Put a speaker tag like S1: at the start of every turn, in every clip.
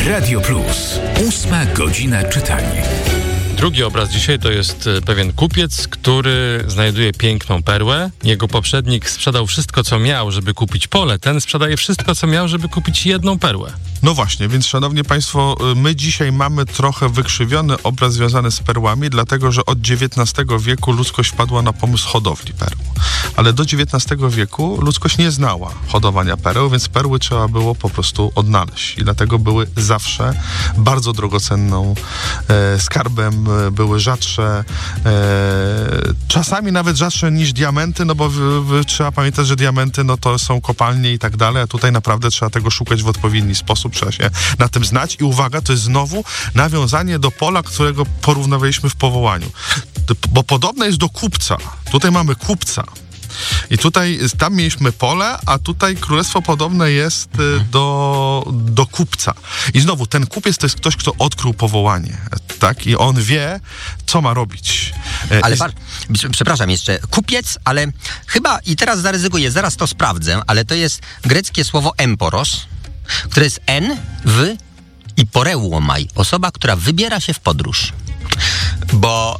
S1: Radio Plus. 8 godzina czytania.
S2: Drugi obraz dzisiaj to jest pewien kupiec, który znajduje piękną perłę. Jego poprzednik sprzedał wszystko, co miał, żeby kupić pole. Ten sprzedaje wszystko, co miał, żeby kupić jedną perłę.
S3: No właśnie, więc szanowni państwo, my dzisiaj mamy trochę wykrzywiony obraz związany z perłami, dlatego że od XIX wieku ludzkość wpadła na pomysł hodowli perł. Ale do XIX wieku ludzkość nie znała hodowania pereł, więc perły trzeba było po prostu odnaleźć. I dlatego były zawsze bardzo drogocenną skarbem, były rzadsze, czasami nawet rzadsze niż diamenty, no bo trzeba pamiętać, że diamenty no to są kopalnie i tak dalej, a tutaj naprawdę trzeba tego szukać w odpowiedni sposób, trzeba się na tym znać. I uwaga, to jest znowu nawiązanie do pola, którego porównywaliśmy w powołaniu. Bo podobne jest do kupca. Tutaj mamy kupca. I tam mieliśmy pole, a tutaj królestwo podobne jest do kupca. I znowu, ten kupiec to jest ktoś, kto odkrył powołanie, tak? I on wie, co ma robić.
S4: Ale przepraszam jeszcze, kupiec, ale chyba, i teraz zaryzykuję, zaraz to sprawdzę, ale to jest greckie słowo emporos, które jest i poreuomai, osoba, która wybiera się w podróż. Bo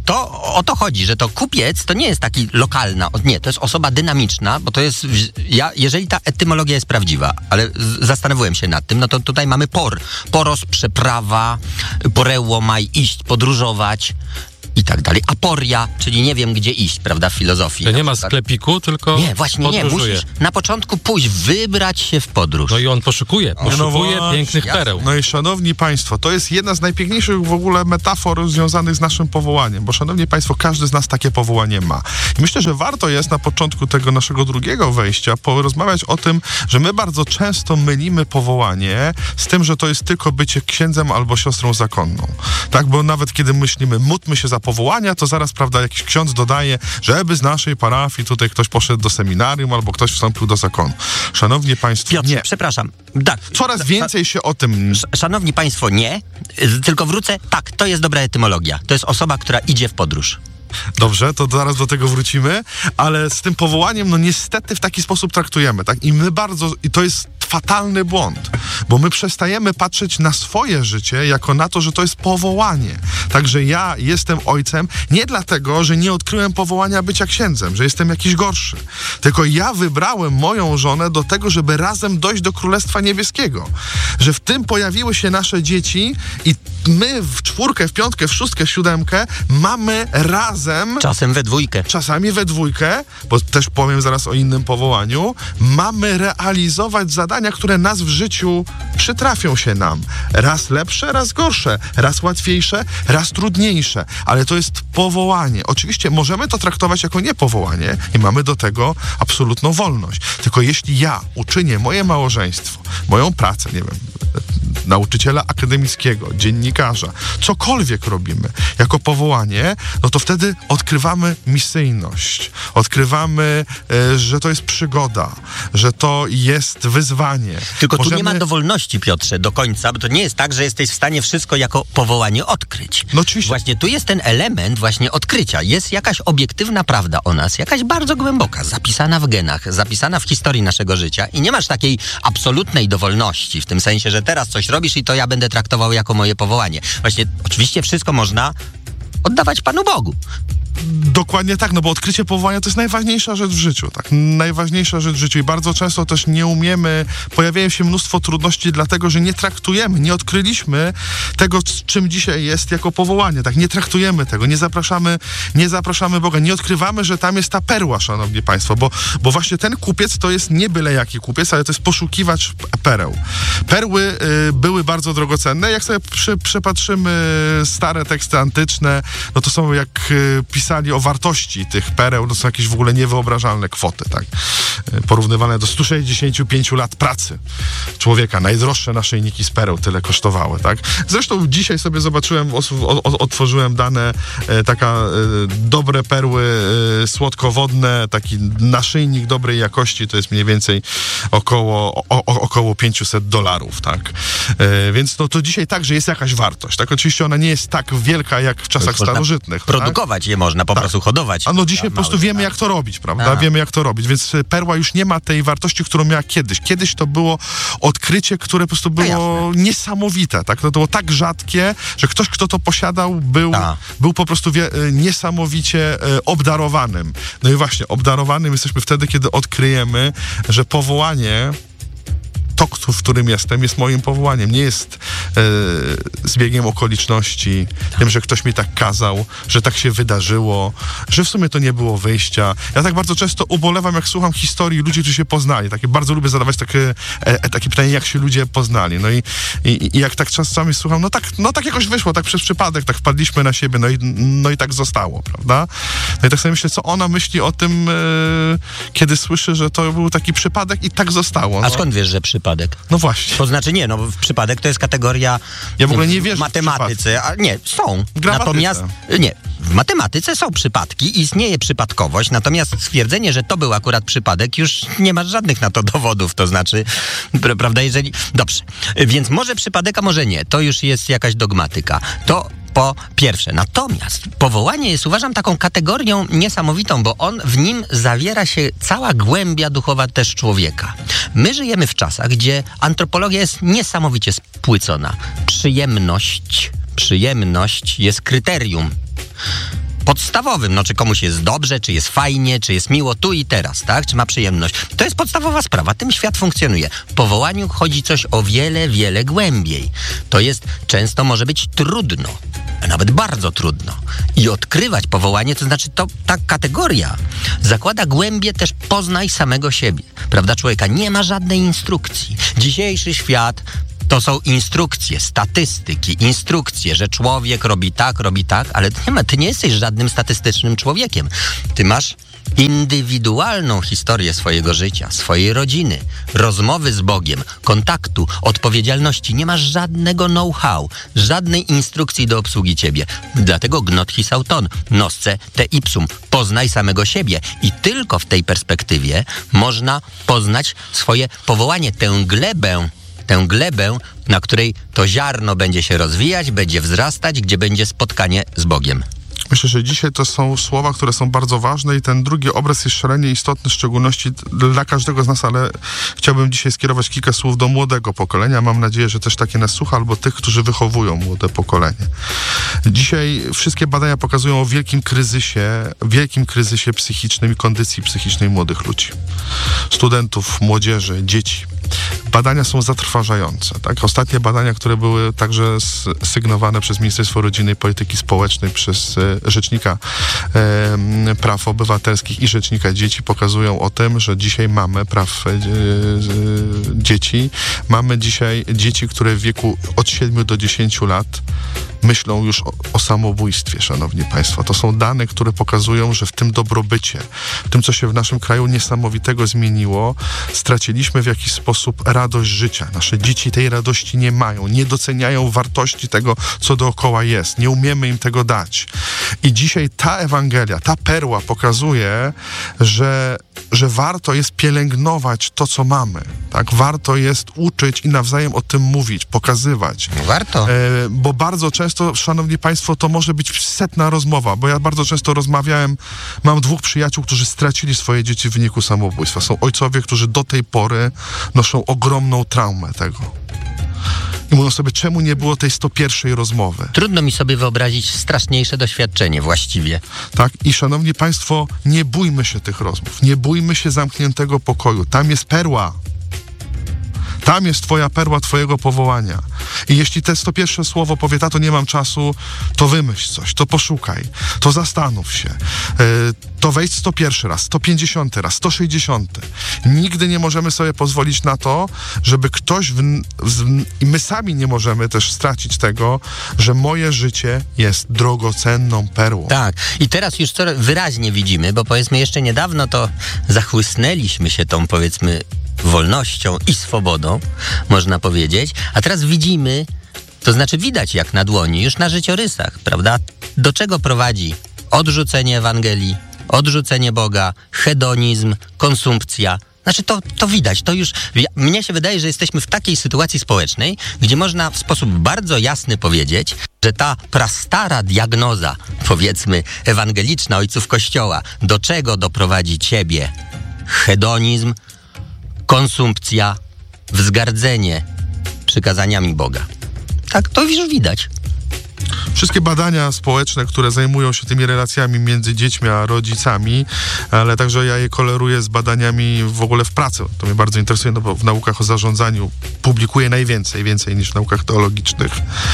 S4: o to chodzi, że to kupiec to nie jest taki lokalna, nie, to jest osoba dynamiczna, bo to jest, jeżeli ta etymologia jest prawdziwa, ale zastanawiałem się nad tym, no to tutaj mamy poros, przeprawa, poreuomai, iść, podróżować i tak dalej. Aporia, czyli nie wiem, gdzie iść, prawda, w filozofii.
S2: To nie ma sklepiku, tylko
S4: nie, właśnie podróżuje. Nie, musisz na początku pójść, wybrać się w podróż.
S2: No i on poszukuje pięknych pereł.
S3: No i szanowni państwo, to jest jedna z najpiękniejszych w ogóle metafor związanych z naszym powołaniem, bo szanowni państwo, każdy z nas takie powołanie ma. I myślę, że warto jest na początku tego naszego drugiego wejścia porozmawiać o tym, że my bardzo często mylimy powołanie z tym, że to jest tylko bycie księdzem albo siostrą zakonną. Tak, bo nawet kiedy myślimy, módlmy się za powołania, to zaraz, prawda, jakiś ksiądz dodaje, żeby z naszej parafii tutaj ktoś poszedł do seminarium albo ktoś wstąpił do zakonu. Szanowni państwo,
S4: Piotrze,
S3: nie.
S4: Przepraszam. Tak.
S3: Coraz więcej się o tym...
S4: Szanowni państwo, nie. Tylko wrócę. Tak, to jest dobra etymologia. To jest osoba, która idzie w podróż.
S3: Dobrze, to zaraz do tego wrócimy, ale z tym powołaniem, no niestety w taki sposób traktujemy, tak? I to jest fatalny błąd, bo my przestajemy patrzeć na swoje życie jako na to, że to jest powołanie. Także ja jestem ojcem nie dlatego, że nie odkryłem powołania bycia księdzem, że jestem jakiś gorszy, tylko ja wybrałem moją żonę do tego, żeby razem dojść do Królestwa Niebieskiego. Że w tym pojawiły się nasze dzieci i my w czwórkę, w piątkę, w szóstkę, w siódemkę mamy razem... Czasami we dwójkę, bo też powiem zaraz o innym powołaniu, mamy realizować zadania, które nas w życiu przytrafią się nam. Raz lepsze, raz gorsze, raz łatwiejsze, raz trudniejsze, ale to jest powołanie. Oczywiście możemy to traktować jako niepowołanie i mamy do tego absolutną wolność. Tylko jeśli ja uczynię moje małżeństwo, moją pracę, nie wiem, nauczyciela akademickiego, dziennikarza, cokolwiek robimy jako powołanie, no to wtedy odkrywamy misyjność. Odkrywamy, że to jest przygoda, że to jest wyzwanie.
S4: Tylko tu nie ma dowolności, Piotrze, do końca, bo to nie jest tak, że jesteś w stanie wszystko jako powołanie odkryć.
S3: No oczywiście.
S4: Właśnie tu jest ten element właśnie odkrycia. Jest jakaś obiektywna prawda o nas, jakaś bardzo głęboka, zapisana w genach, zapisana w historii naszego życia i nie masz takiej absolutnej dowolności, w tym sensie, że teraz coś robisz i to ja będę traktował jako moje powołanie. Właśnie oczywiście wszystko można oddawać Panu Bogu.
S3: Dokładnie tak, no bo odkrycie powołania to jest najważniejsza rzecz w życiu, tak? Najważniejsza rzecz w życiu i bardzo często też nie umiemy, pojawiają się mnóstwo trudności dlatego, że nie traktujemy, nie odkryliśmy tego, czym dzisiaj jest jako powołanie, tak? Nie traktujemy tego, nie zapraszamy Boga, nie odkrywamy, że tam jest ta perła, szanowni państwo, bo właśnie ten kupiec to jest nie byle jaki kupiec, ale to jest poszukiwacz pereł. Perły były bardzo drogocenne, jak sobie przepatrzymy stare teksty antyczne, no to są jak pisali o wartości tych pereł, to są jakieś w ogóle niewyobrażalne kwoty, tak? Porównywane do 165 lat pracy człowieka. Najdroższe naszyjniki z pereł tyle kosztowały, tak? Zresztą dzisiaj sobie zobaczyłem, otworzyłem dane, dobre perły słodkowodne, taki naszyjnik dobrej jakości, to jest mniej więcej około $500, tak? Więc no to dzisiaj także jest jakaś wartość, tak? Oczywiście ona nie jest tak wielka jak w czasach starożytnych.
S4: Produkować je można. można po prostu hodować.
S3: A no dzisiaj po prostu wiemy, jak to robić, prawda?
S4: Aha.
S3: Wiemy, jak to robić, więc perła już nie ma tej wartości, którą miała kiedyś. Kiedyś to było odkrycie, które po prostu było niesamowite, tak? To było tak rzadkie, że ktoś, kto to posiadał, był po prostu niesamowicie obdarowanym. No i właśnie, obdarowanym jesteśmy wtedy, kiedy odkryjemy, że powołanie, to, w którym jestem, jest moim powołaniem. Nie jest zbiegiem okoliczności, tym, że ktoś mi tak kazał, że tak się wydarzyło, że w sumie to nie było wyjścia. Ja tak bardzo często ubolewam, jak słucham historii ludzi, którzy się poznali. Bardzo lubię zadawać takie pytanie, jak się ludzie poznali. No i jak tak czasami słucham, no tak jakoś wyszło, tak przez przypadek, tak wpadliśmy na siebie, no i tak zostało, prawda? No i tak sobie myślę, co ona myśli o tym, kiedy słyszy, że to był taki przypadek i tak zostało. No.
S4: A skąd wiesz, że przypadek?
S3: No właśnie.
S4: To znaczy nie, przypadek to jest kategoria
S3: ja w ogóle nie wierzę
S4: w matematyce. A nie, są. Natomiast nie, w matematyce są przypadki, istnieje przypadkowość, natomiast stwierdzenie, że to był akurat przypadek, już nie masz żadnych na to dowodów, to znaczy, prawda, jeżeli... Dobrze, więc może przypadek, a może nie. To już jest jakaś dogmatyka. To po pierwsze. Natomiast powołanie jest, uważam, taką kategorią niesamowitą, bo w nim zawiera się cała głębia duchowa też człowieka. My żyjemy w czasach, gdzie antropologia jest niesamowicie spłycona. Przyjemność jest kryterium podstawowym, czy komuś jest dobrze, czy jest fajnie, czy jest miło tu i teraz, tak? Czy ma przyjemność. To jest podstawowa sprawa, tym świat funkcjonuje. W powołaniu chodzi coś o wiele, wiele głębiej. To jest, często może być trudno, a nawet bardzo trudno. I odkrywać powołanie, to znaczy ta kategoria zakłada głębię też poznaj samego siebie, prawda, człowieka. Nie ma żadnej instrukcji. Dzisiejszy świat to są instrukcje, statystyki, instrukcje, że człowiek robi tak, ale ty nie jesteś żadnym statystycznym człowiekiem. Ty masz indywidualną historię swojego życia, swojej rodziny, rozmowy z Bogiem, kontaktu, odpowiedzialności. Nie masz żadnego know-how, żadnej instrukcji do obsługi ciebie. Dlatego gnot his auton, nosce te ipsum. Poznaj samego siebie. I tylko w tej perspektywie można poznać swoje powołanie, tę glebę, na której to ziarno będzie się rozwijać, będzie wzrastać, gdzie będzie spotkanie z Bogiem.
S3: Myślę, że dzisiaj to są słowa, które są bardzo ważne i ten drugi obraz jest szalenie istotny, w szczególności dla każdego z nas, ale chciałbym dzisiaj skierować kilka słów do młodego pokolenia. Mam nadzieję, że też takie nas słucha, albo tych, którzy wychowują młode pokolenie. Dzisiaj wszystkie badania pokazują o wielkim kryzysie psychicznym i kondycji psychicznej młodych ludzi. Studentów, młodzieży, dzieci. Badania są zatrważające. Tak? Ostatnie badania, które były także sygnowane przez Ministerstwo Rodziny i Polityki Społecznej, przez Rzecznika Praw Obywatelskich i Rzecznika Dzieci, pokazują o tym, że dzisiaj mamy praw dzieci. Mamy dzisiaj dzieci, które w wieku od 7 do 10 lat myślą już o samobójstwie, szanowni państwo. To są dane, które pokazują, że w tym dobrobycie, w tym, co się w naszym kraju niesamowitego zmieniło, straciliśmy w jakiś sposób radość życia. Nasze dzieci tej radości nie mają, nie doceniają wartości tego, co dookoła jest. Nie umiemy im tego dać. I dzisiaj ta Ewangelia, ta perła pokazuje, że warto jest pielęgnować to, co mamy. Tak? Warto jest uczyć i nawzajem o tym mówić, pokazywać.
S4: Warto.
S3: Bo bardzo często, szanowni państwo, to może być setna rozmowa, bo ja bardzo często mam 2 przyjaciół, którzy stracili swoje dzieci w wyniku samobójstwa. Są ojcowie, którzy do tej pory noszą ogromną traumę tego. I mówią sobie, czemu nie było tej 101 rozmowy.
S4: Trudno mi sobie wyobrazić straszniejsze doświadczenie właściwie.
S3: Tak, i szanowni państwo, nie bójmy się tych rozmów, nie bójmy się zamkniętego pokoju. Tam jest perła. Tam jest twoja perła, twojego powołania. I jeśli te 101 słowo powie, tato, nie mam czasu, to wymyśl coś, to poszukaj, to zastanów się, to wejdź 101 raz, 150 raz, 160. Nigdy nie możemy sobie pozwolić na to, żeby ktoś, i my sami nie możemy też stracić tego, że moje życie jest drogocenną perłą.
S4: Tak. I teraz już coraz wyraźnie widzimy, bo powiedzmy jeszcze niedawno to zachłysnęliśmy się tą, powiedzmy, wolnością i swobodą, można powiedzieć, a teraz widzimy, to znaczy widać jak na dłoni, już na życiorysach, prawda? Do czego prowadzi odrzucenie Ewangelii, odrzucenie Boga, hedonizm, konsumpcja. Znaczy to widać, to już, mnie się wydaje, że jesteśmy w takiej sytuacji społecznej, gdzie można w sposób bardzo jasny powiedzieć, że ta prastara diagnoza, powiedzmy ewangeliczna ojców Kościoła, do czego doprowadzi ciebie hedonizm, konsumpcja, wzgardzenie przykazaniami Boga. Tak, to już widać.
S3: Wszystkie badania społeczne, które zajmują się tymi relacjami między dziećmi a rodzicami, ale także ja je koleruję z badaniami w ogóle w pracy. To mnie bardzo interesuje, no bo w naukach o zarządzaniu publikuję więcej niż w naukach teologicznych.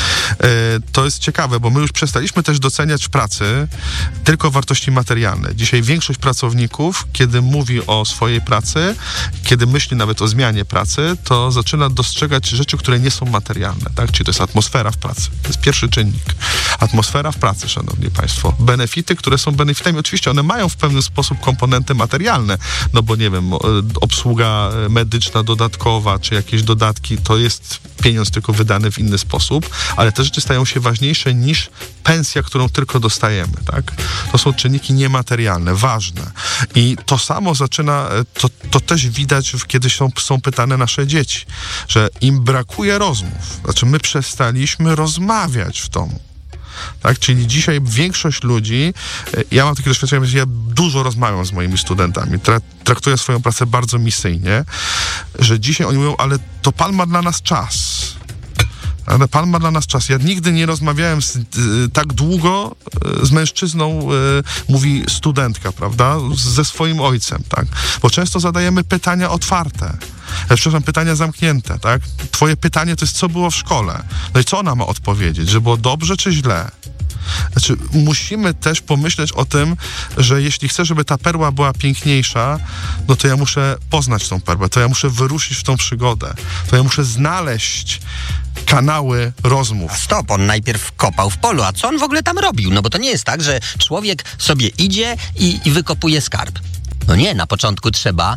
S3: To jest ciekawe, bo my już przestaliśmy też doceniać w pracy tylko wartości materialne. Dzisiaj większość pracowników, kiedy mówi o swojej pracy, kiedy myśli nawet o zmianie pracy, to zaczyna dostrzegać rzeczy, które nie są materialne, tak? Czyli to jest atmosfera w pracy. To jest pierwszy czynnik. Atmosfera w pracy, szanowni państwo. Benefity, które są benefitami, oczywiście one mają w pewien sposób komponenty materialne, no bo nie wiem, obsługa medyczna dodatkowa, czy jakieś dodatki, to jest pieniądz tylko wydany w inny sposób, ale te rzeczy stają się ważniejsze niż pensja, którą tylko dostajemy, tak? To są czynniki niematerialne, ważne. I to samo zaczyna, to też widać, kiedy są pytane nasze dzieci, że im brakuje rozmów. Znaczy my przestaliśmy rozmawiać w domu. Tak? Czyli dzisiaj większość ludzi, ja mam takie doświadczenie, że ja dużo rozmawiam z moimi studentami, traktuję swoją pracę bardzo misyjnie, że dzisiaj oni mówią, ale to Pan ma dla nas czas. Ale Pan ma dla nas czas. Ja nigdy nie rozmawiałem tak długo z mężczyzną, mówi studentka, prawda, ze swoim ojcem, tak? Bo często zadajemy pytania otwarte. Przepraszam, pytania zamknięte, tak? Twoje pytanie to jest, co było w szkole? No i co ona ma odpowiedzieć? Że było dobrze czy źle? Znaczy, musimy też pomyśleć o tym, że jeśli chcę, żeby ta perła była piękniejsza, no to ja muszę poznać tą perłę, to ja muszę wyruszyć w tą przygodę, to ja muszę znaleźć kanały rozmów.
S4: Stop, on najpierw kopał w polu, a co on w ogóle tam robił? No bo to nie jest tak, że człowiek sobie idzie i wykopuje skarb. No nie, na początku trzeba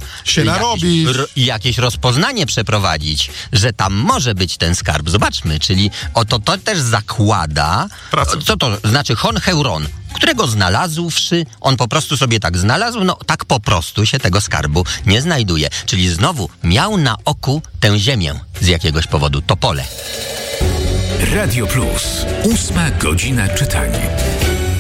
S4: jakieś rozpoznanie przeprowadzić, że tam może być ten skarb. Zobaczmy, czyli to też zakłada...
S3: Pracę.
S4: Co to znaczy honheuron, którego znalazłszy, on po prostu sobie tak znalazł, no tak po prostu się tego skarbu nie znajduje. Czyli znowu miał na oku tę ziemię z jakiegoś powodu, to pole.
S1: Radio Plus. 8 godzina czytania.